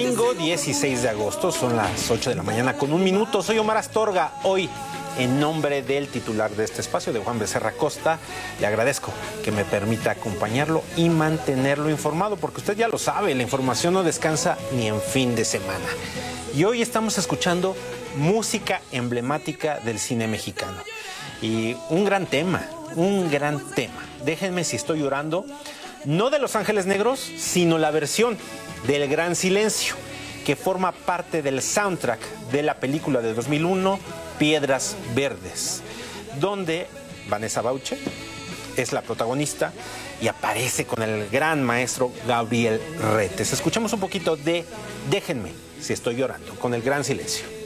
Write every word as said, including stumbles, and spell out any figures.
domingo dieciséis de agosto, son las ocho de la mañana con un minuto. Soy Omar Astorga. Hoy, en nombre del titular de este espacio, de Juan Becerra Costa, le agradezco que me permita acompañarlo y mantenerlo informado, porque usted ya lo sabe, la información no descansa ni en fin de semana. Y hoy estamos escuchando música emblemática del cine mexicano. Y un gran tema, un gran tema. Déjenme si estoy llorando, no de Los Ángeles Negros, sino la versión del Gran Silencio, que forma parte del soundtrack de la película de dos mil uno, Piedras Verdes, donde Vanessa Bauche es la protagonista y aparece con el gran maestro Gabriel Retes. Escuchemos un poquito de Déjenme si estoy llorando, con el Gran Silencio.